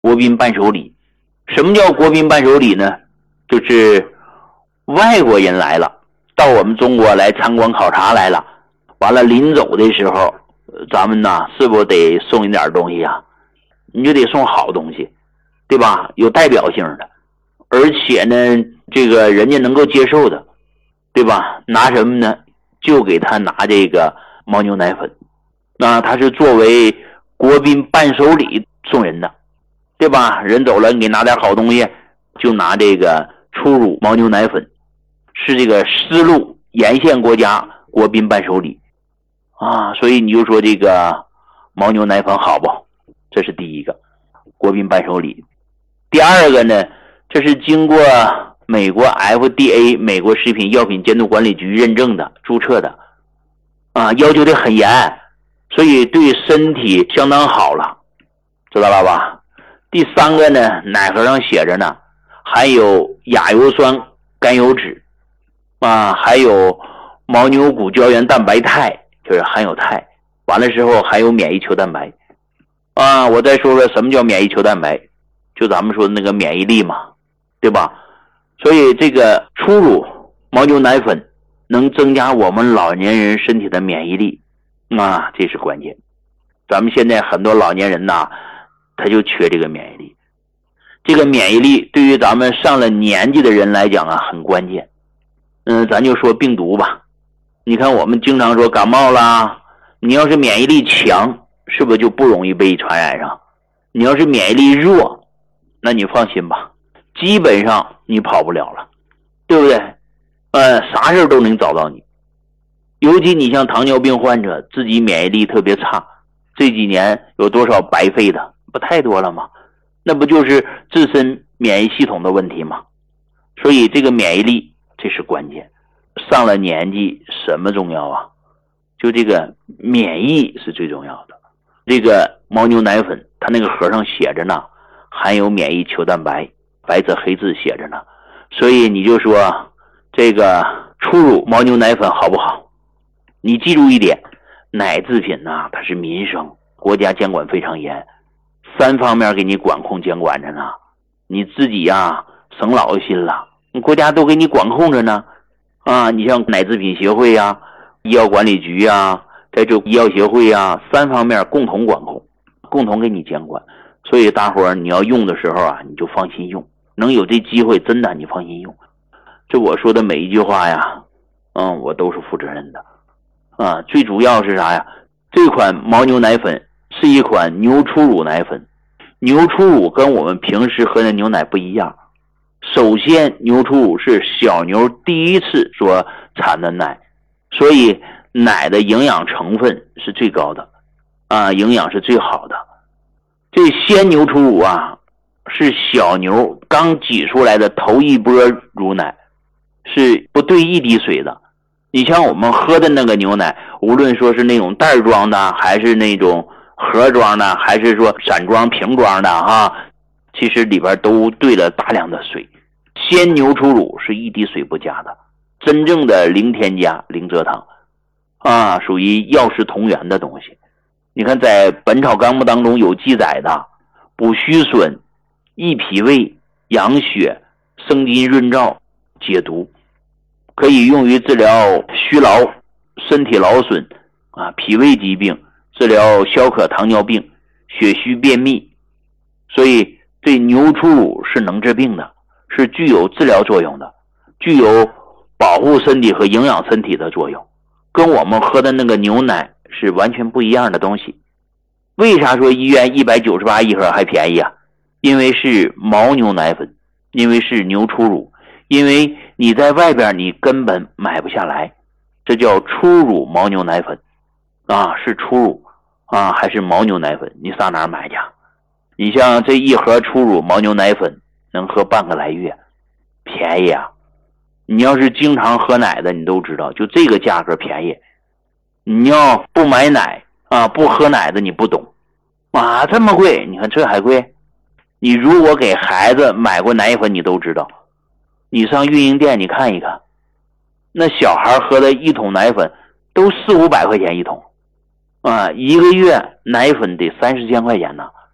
国宾伴手礼。什么叫国宾伴手礼呢？就是外国人来了，到我们中国来参观考察来了，完了临走的时候，咱们呢是不是得送一点东西啊？你就得送好东西，对吧？有代表性的，而且呢这个人家能够接受的，对吧？拿什么呢？就给他拿这个牦牛奶粉，那他是作为国宾伴手礼送人的，对吧？人走了，你给拿点好东西，就拿这个初乳牦牛奶粉，是这个丝路沿线国家国宾伴手礼啊。所以你就说这个牦牛奶粉好不好？这是第一个国宾伴手礼。第二个呢，这是经过美国 FDA 美国食品药品监督管理局认证的注册的啊，要求的很严，所以对身体相当好了，知道了吧？第三个呢，奶盒上写着呢，含有亚油酸甘油酯啊，还有牦牛骨胶原蛋白肽，就是含有肽，完了之后还有免疫球蛋白啊。我再说说什么叫免疫球蛋白，就咱们说的那个免疫力嘛，对吧？所以这个初乳牦牛奶粉能增加我们老年人身体的免疫力啊，这是关键。咱们现在很多老年人呐，他就缺这个免疫力。这个免疫力对于咱们上了年纪的人来讲啊，很关键。咱就说病毒吧，你看我们经常说感冒啦，你要是免疫力强，是不是就不容易被传染上？你要是免疫力弱，那你放心吧，基本上你跑不了了，对不对？啥事都能找到你。尤其你像糖尿病患者，自己免疫力特别差，这几年有多少白费的，不太多了吗？那不就是自身免疫系统的问题吗？所以这个免疫力这是关键。上了年纪什么重要啊？就这个免疫是最重要的。这个牦牛奶粉它那个盒上写着呢，含有免疫球蛋白，白字黑字写着呢。所以你就说这个初乳牦牛奶粉好不好？你记住一点，奶制品呢，它是民生，国家监管非常严，3方面给你管控监管着呢。你自己呀省老心了，国家都给你管控着呢啊。你像奶制品协会呀、医药管理局呀，再就医药协会呀，3方面共同管控，共同给你监管。所以大伙儿你要用的时候啊，你就放心用，能有这机会真的你放心用。这我说的每一句话呀，我都是负责任的啊。最主要是啥呀？这款牦牛奶粉是一款牛初乳奶粉。牛初乳跟我们平时喝的牛奶不一样。首先牛初乳是小牛第一次所产的奶，所以奶的营养成分是最高的啊，营养是最好的。这鲜牛初乳啊，是小牛刚挤出来的头一波乳奶，是不兑一滴水的。你像我们喝的那个牛奶，无论说是那种袋装的，还是那种盒装的，还是说散装瓶装的哈，其实里边都兑了大量的水。鲜牛初乳是一滴水不加的，真正的零添加零蔗糖啊，属于药食同源的东西。你看在本草纲目当中有记载的，补虚损、益脾胃、养血、生津润燥、解毒，可以用于治疗虚劳、身体劳损啊、脾胃疾病，治疗消渴糖尿病、血虚便秘。所以这牛初乳是能治病的，是具有治疗作用的，具有保护身体和营养身体的作用，跟我们喝的那个牛奶是完全不一样的东西。为啥说医院198一盒还便宜啊？因为是牦牛奶粉，因为是牛初乳，因为你在外边你根本买不下来，这叫初乳牦牛奶粉啊，是初乳啊，还是牦牛奶粉？你上哪儿买去？你像这一盒初乳牦牛奶粉能喝半个来月，便宜啊！你要是经常喝奶的，你都知道，就这个价格便宜。你要不买奶啊，不喝奶的你不懂啊，这么贵，你看这还贵。你如果给孩子买过奶粉，你都知道，你上运营店你看一看，那小孩喝的一桶奶粉都400-500块钱一桶啊，一个月奶粉得30千块钱呢。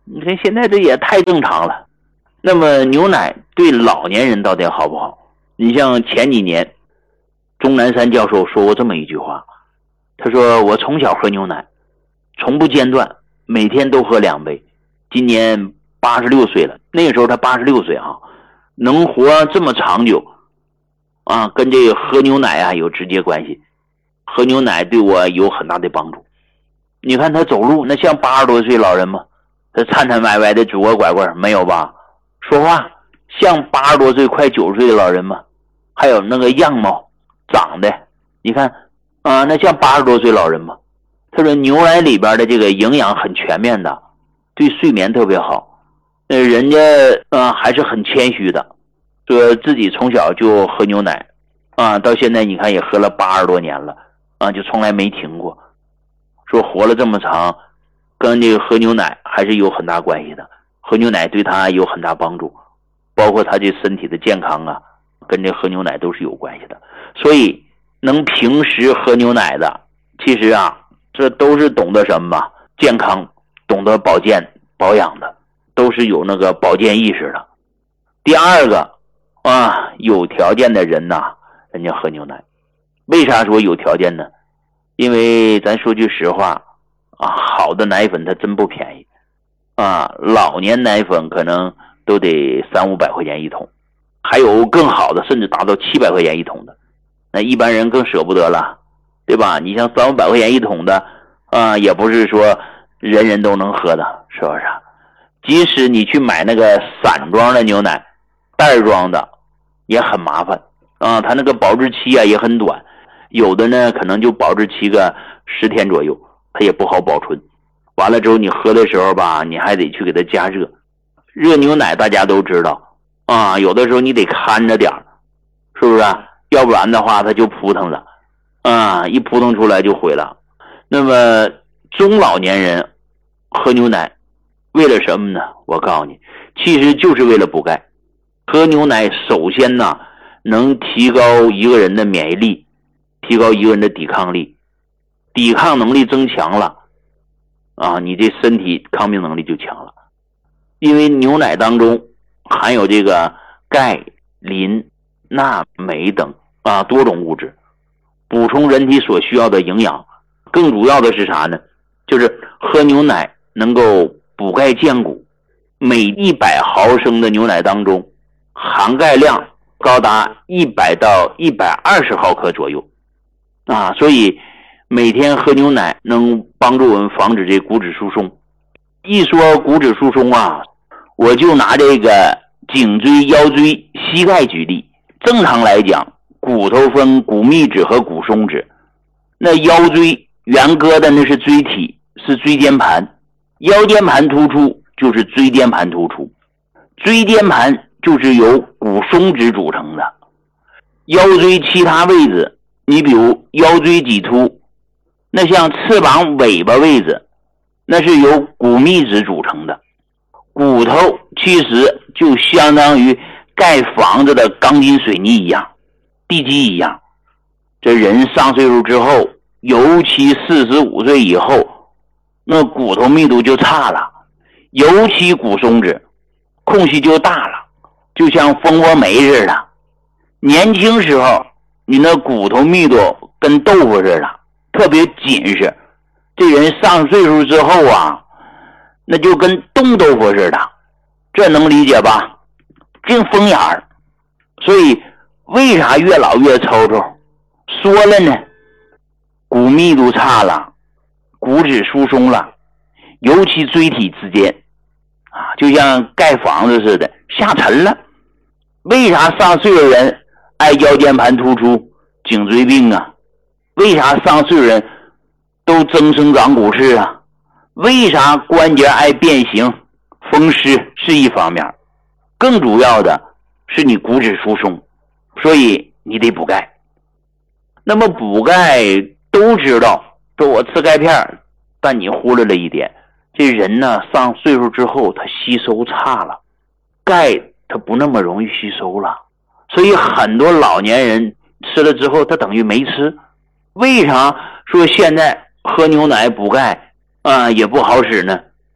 你看现在这也太正常了。那么牛奶对老年人到底好不好？你像前几年钟南山教授说过这么一句话，他说我从小喝牛奶从不间断，每天都喝2杯，今年86岁了，那个时候他86岁啊，能活这么长久啊，跟这个喝牛奶啊有直接关系。喝牛奶对我有很大的帮助。你看他走路那像80多岁老人吗？他颤颤歪歪的拄个拐棍没有吧？说话像80多岁快90岁的老人吗？还有那个样貌长得你看啊，那像80多岁老人吗？他说牛奶里边的这个营养很全面的，对睡眠特别好。人家还是很谦虚的，说自己从小就喝牛奶啊，到现在你看也喝了80多年了啊，就从来没停过。说活了这么长，跟这个喝牛奶还是有很大关系的。喝牛奶对他有很大帮助，包括他这身体的健康啊，跟这喝牛奶都是有关系的。所以能平时喝牛奶的，其实啊，这都是懂得什么吧？健康，懂得保健保养的，都是有那个保健意识的。第二个啊，有条件的人呐，人家喝牛奶。为啥说有条件呢？因为咱说句实话啊，好的奶粉它真不便宜啊，老年奶粉可能都得300-500块钱一桶，还有更好的甚至达到700块钱一桶的，那一般人更舍不得了，对吧？你像300-500块钱一桶的啊，也不是说人人都能喝的，是不是？即使你去买那个散装的牛奶，袋装的也很麻烦啊，它那个保质期啊也很短，有的呢可能就保质期个10天左右，它也不好保存。完了之后你喝的时候吧，你还得去给它加热。热牛奶大家都知道啊，有的时候你得看着点是不是啊？要不然的话它就扑腾了啊，一扑腾出来就毁了。那么中老年人喝牛奶为了什么呢？我告诉你，其实就是为了补钙。喝牛奶首先呢能提高一个人的免疫力，提高一个人的抵抗力，抵抗能力增强了啊，你这身体抗病能力就强了。因为牛奶当中含有这个钙、磷、钠、镁等啊多种物质，补充人体所需要的营养。更主要的是啥呢？就是喝牛奶能够补钙健骨，每100毫升的牛奶当中含钙量高达100到120毫克左右啊，所以每天喝牛奶能帮助我们防止这骨质疏松。一说骨质疏松啊，我就拿这个颈椎、腰椎、膝盖举例。正常来讲，骨头分骨密质和骨松质，那腰椎圆疙瘩那是椎体，是椎间盘，腰间盘突出就是椎间盘突出，椎间盘就是由骨松质组成的。腰椎其他位置，你比如腰椎棘突，那像翅膀尾巴位置，那是由骨密质组成的。骨头其实就相当于盖房子的钢筋水泥一样，地基一样。这人上岁数之后，尤其45岁以后，那骨头密度就差了，尤其骨松质空隙就大了，就像蜂窝煤似的。年轻时候你那骨头密度跟豆腐似的，特别紧实。这人上岁数之后啊，那就跟冻豆腐似的，这能理解吧？净风眼儿。所以为啥越老越抽抽？说了呢，骨密度差了，骨质疏松了，尤其椎体之间啊，就像盖房子似的下沉了。为啥上岁数人爱腰间盘突出、颈椎病啊？为啥上岁数人都增生长骨刺啊？为啥关节爱变形、风湿是一方面，更主要的是你骨质疏松，所以你得补钙。那么补钙都知道，说我吃钙片，但你忽略了一点，这人呢上岁数之后他吸收差了，钙他不那么容易吸收了，所以很多老年人吃了之后他等于没吃。为啥说现在喝牛奶补钙也不好使呢？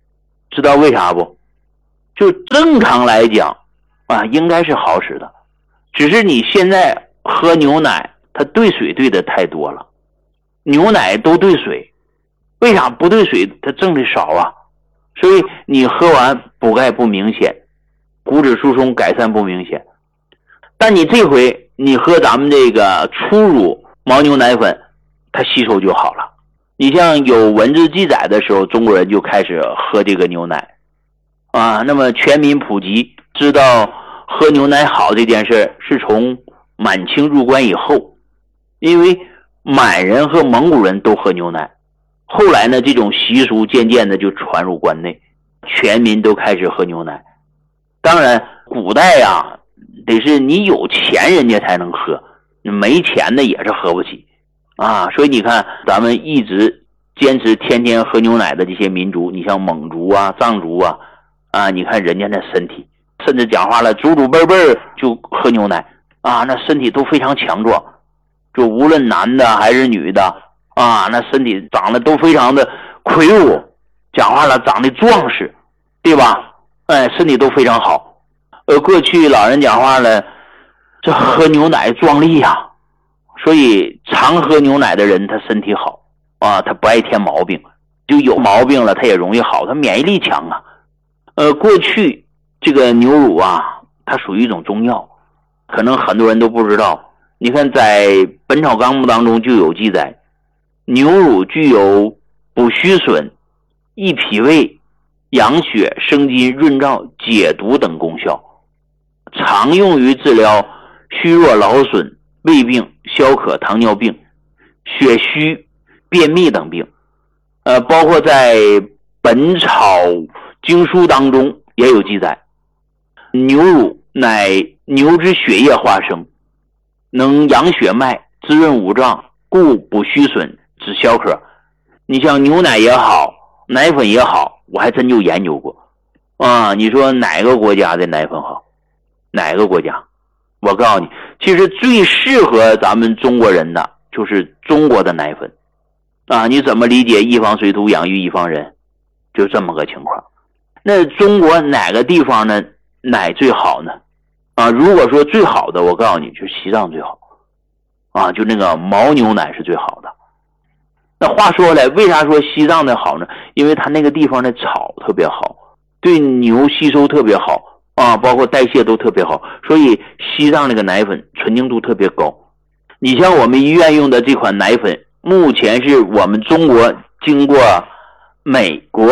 知道为啥不？就正常来讲啊，应该是好使的，只是你现在喝牛奶它兑水兑的太多了，牛奶都兑水，为啥不兑水它挣的少啊？所以你喝完补钙不明显，骨质疏松改善不明显。但你这回你喝咱们这个初乳牦牛奶粉，它吸收就好了。你像有文字记载的时候，中国人就开始喝这个牛奶啊。那么全民普及知道喝牛奶好这件事是从满清入关以后，因为满人和蒙古人都喝牛奶，后来呢这种习俗渐渐的就传入关内，全民都开始喝牛奶。当然古代啊得是你有钱人家才能喝，没钱的也是喝不起啊。所以你看咱们一直坚持天天喝牛奶的这些民族，你像蒙族啊藏族啊，你看人家那身体，甚至讲话了祖祖辈辈就喝牛奶啊，那身体都非常强壮，就无论男的还是女的啊，那身体长得都非常的魁梧，讲话了长得壮实，对吧？身体都非常好。过去老人讲话了，这喝牛奶壮丽啊，所以常喝牛奶的人他身体好啊，他不爱添毛病，就有毛病了他也容易好，他免疫力强啊。过去这个牛乳啊，它属于一种中药，可能很多人都不知道。你看在《本草纲目》当中就有记载，牛乳具有补虚损、益脾胃、养血、生津、润燥、解毒等功效，常用于治疗虚弱劳损、胃病、消渴、糖尿病、血虚、便秘等病。包括在《本草经书》当中也有记载，牛乳乃牛之血液化生，能养血脉、滋润五脏，故补虚损、止消渴。你像牛奶也好，奶粉也好，我还真就研究过啊。你说哪个国家的奶粉好？哪个国家？我告诉你，其实最适合咱们中国人的就是中国的奶粉啊。你怎么理解一方水土养育一方人，就这么个情况。那中国哪个地方呢奶最好呢？如果说最好的，我告诉你就是西藏最好啊，就那个牦牛奶是最好的。那话说回来，为啥说西藏的好呢？因为它那个地方的草特别好，对牛吸收特别好啊，包括代谢都特别好，所以西藏那个奶粉纯净度特别高。你像我们医院用的这款奶粉，目前是我们中国经过美国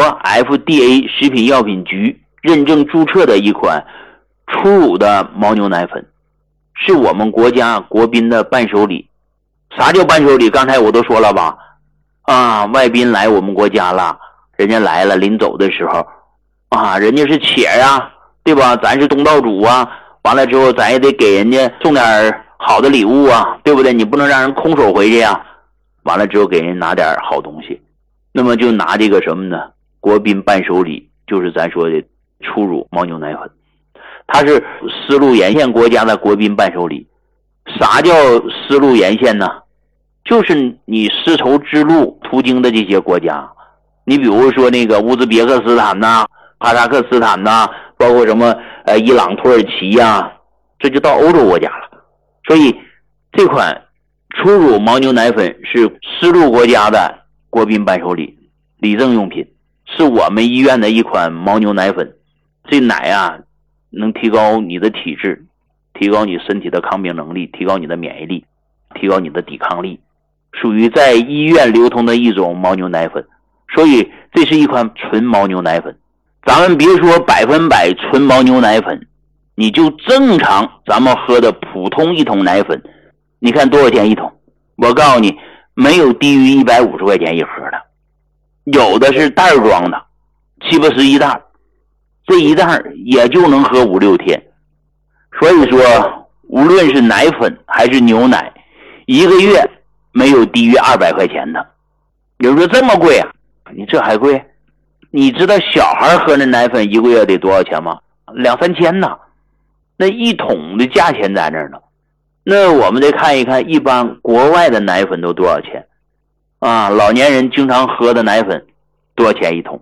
FDA 食品药品局认证注册的一款初乳的牦牛奶粉，是我们国家国宾的伴手礼。啥叫伴手礼？刚才我都说了吧，外宾来我们国家了，人家来了临走的时候人家是且呀，对吧？咱是东道主啊，完了之后咱也得给人家送点好的礼物啊，对不对？你不能让人空手回去呀。完了之后给人拿点好东西，那么就拿这个什么呢？国宾伴手礼，就是咱说的初乳牦牛奶粉，它是丝路沿线国家的国宾伴手礼。啥叫丝路沿线呢？就是你丝绸之路途经的这些国家，你比如说那个乌兹别克斯坦呐、哈萨克斯坦呐，包括什么伊朗、土耳其呀，这就到欧洲国家了。所以这款初乳牦牛奶粉是丝路国家的国宾伴手礼，礼赠用品，是我们医院的一款牦牛奶粉。这奶能提高你的体质，提高你身体的抗病能力，提高你的免疫力，提高你的抵抗力，属于在医院流通的一种牦牛奶粉。所以这是一款纯牦牛奶粉。咱们别说100%纯牦牛奶粉，你就正常咱们喝的普通一桶奶粉，你看多少钱一桶？我告诉你，没有低于150块钱一盒的，有的是袋装的，7、8、11袋，这一袋也就能喝5、6天。所以说无论是奶粉还是牛奶，一个月没有低于200块钱的。有人说这么贵啊？你这还贵？你知道小孩喝的奶粉一个月得多少钱吗？2、3千呢。那一桶的价钱在那儿呢。那我们得看一看一般国外的奶粉都多少钱老年人经常喝的奶粉多少钱一桶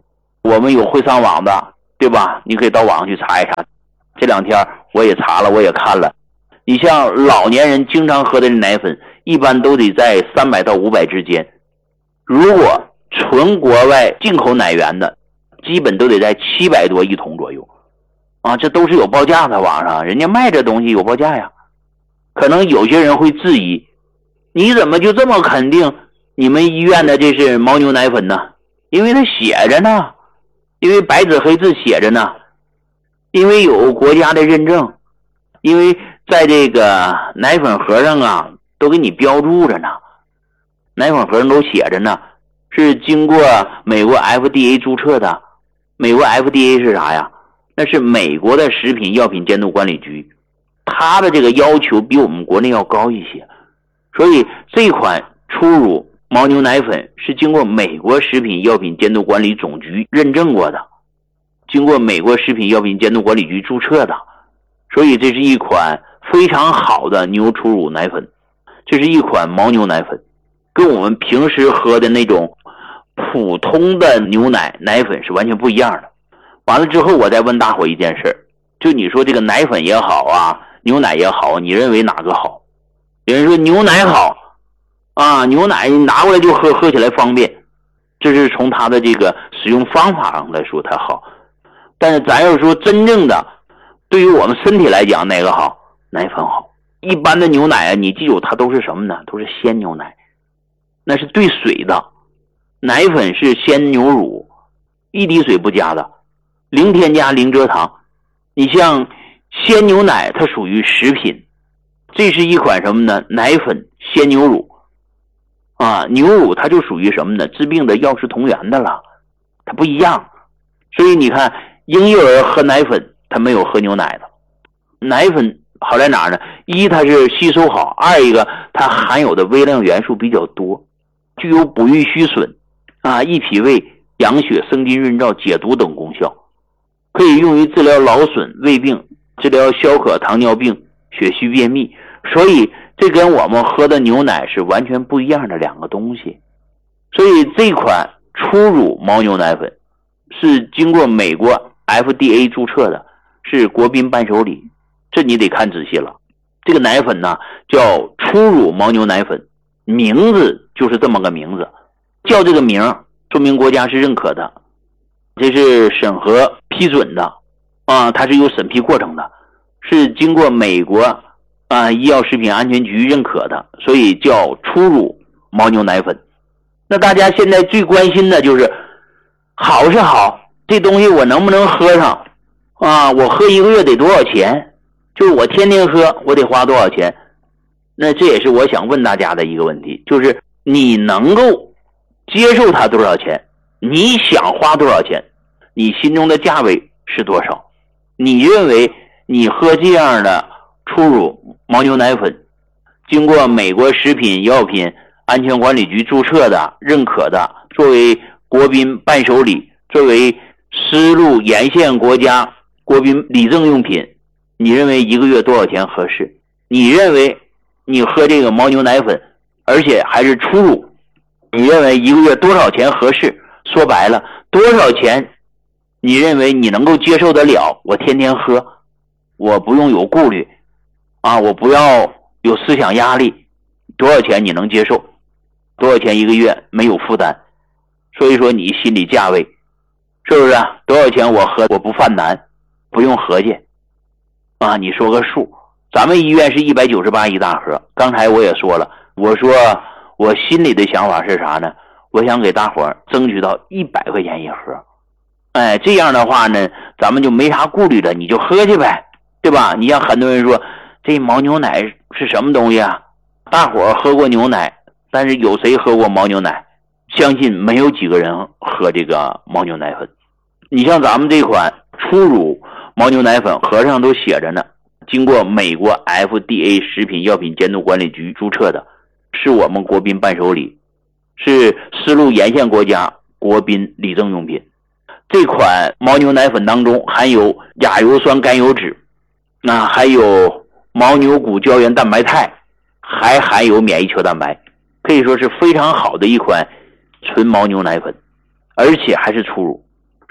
我们有会上网的，对吧？你可以到网上去查一查。这2天我也查了，我也看了。你像老年人经常喝的奶粉，一般都得在300到500之间。如果纯国外进口奶源的，基本都得在700多1桶左右。啊，这都是有报价的，网上人家卖这东西有报价呀。可能有些人会质疑，你怎么就这么肯定你们医院的这是牦牛奶粉呢？因为它写着呢，因为白纸黑字写着呢，因为有国家的认证，因为在这个奶粉盒上啊都给你标注着呢，奶粉盒上都写着呢，是经过美国 FDA 注册的。美国 FDA 是啥呀？那是美国的食品药品监督管理局，它的这个要求比我们国内要高一些，所以这款初乳牦牛奶粉是经过美国食品药品监督管理总局认证过的，经过美国食品药品监督管理局注册的，所以这是一款非常好的牛初乳奶粉，这是一款牦牛奶粉，跟我们平时喝的那种普通的牛奶奶粉是完全不一样的。完了之后我再问大伙一件事，就你说这个奶粉也好啊，牛奶也好，你认为哪个好？有人说牛奶好啊，牛奶拿过来就喝，喝起来方便，这是从它的这个使用方法上来说它好。但是咱要说真正的对于我们身体来讲哪个好？奶粉好。一般的牛奶啊，你记住它都是什么呢？都是鲜牛奶，那是兑水的。奶粉是鲜牛乳，一滴水不加的，零添加零蔗糖。你像鲜牛奶它属于食品，这是一款什么呢？奶粉鲜牛乳啊，牛乳它就属于什么呢？治病的药食同源的了，它不一样。所以你看婴幼儿喝奶粉它没有喝牛奶的。奶粉好在哪儿呢？一它是吸收好，二一个它含有的微量元素比较多，具有补益虚损啊、益脾胃、养血、生津润燥、解毒等功效，可以用于治疗劳损、胃病，治疗消渴、糖尿病、血虚便秘。所以这跟我们喝的牛奶是完全不一样的两个东西。所以这款初乳牦牛奶粉是经过美国 FDA 注册的，是国宾伴手礼，这你得看仔细了。这个奶粉呢叫初乳牦牛奶粉，名字就是这么个名字，叫这个名说明国家是认可的，这是审核批准的啊，它是有审批过程的，是经过美国医药食品安全局认可的，所以叫初乳牦牛奶粉。那大家现在最关心的就是好是好，这东西我能不能喝上啊？我喝1个月得多少钱？就是我天天喝我得花多少钱？那这也是我想问大家的一个问题，就是你能够接受它多少钱？你想花多少钱？你心中的价位是多少？你认为你喝这样的初乳牦牛奶粉，经过美国食品药品安全管理局注册的、认可的，作为国宾伴手礼，作为丝路沿线国家国宾礼赠用品，你认为1个月多少钱合适？你认为你喝这个牦牛奶粉，而且还是初乳，你认为1个月多少钱合适？说白了，多少钱你认为你能够接受得了？我天天喝，我不用有顾虑啊，我不要有思想压力，多少钱你能接受？多少钱1个月没有负担？所以说你心理价位是不是啊？多少钱我喝我不犯难，不用合计啊，你说个数。咱们医院是198一大盒，刚才我也说了，我说我心里的想法是啥呢？我想给大伙儿争取到100块钱一盒。哎，这样的话呢，咱们就没啥顾虑了，你就喝去呗，对吧？你像很多人说这牦牛奶是什么东西啊？大伙儿喝过牛奶，但是有谁喝过牦牛奶？相信没有几个人喝这个牦牛奶粉。你像咱们这款初乳牦牛奶粉盒上都写着呢，经过美国 FDA 食品药品监督管理局注册的，是我们国宾伴手礼，是丝路沿线国家国宾礼赠用品。这款牦牛奶粉当中含有亚油酸甘油酯，那还有牦牛骨胶原蛋白肽，还含有免疫球蛋白，可以说是非常好的一款纯牦牛奶粉，而且还是初乳。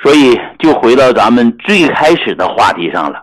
所以就回到咱们最开始的话题上了。